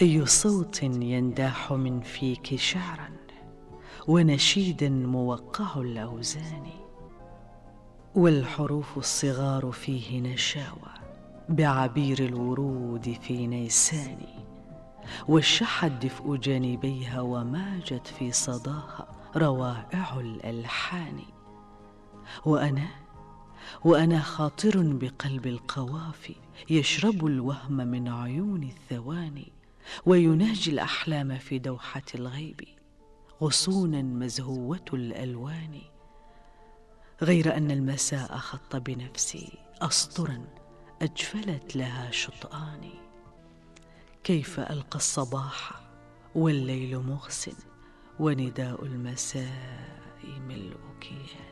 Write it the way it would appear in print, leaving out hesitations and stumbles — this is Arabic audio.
أي صوت ينداح من فيك شعرا ونشيد موقع الأوزان، والحروف الصغار فيه نشاوى بعبير الورود في نيسان، واشتحت دفء جانبيها وماجت في صداها روائع الألحان. وأنا خاطر بقلب القوافي يشرب الوهم من عيون الثواني، ويناجي الأحلام في دوحة الغيب غصونا مزهوة الألوان. غير أن المساء خط بنفسي أسطرا أجفلت لها شطآني، كيف ألقى الصباح والليل مغسٍ ونداء المساء ملء كياني.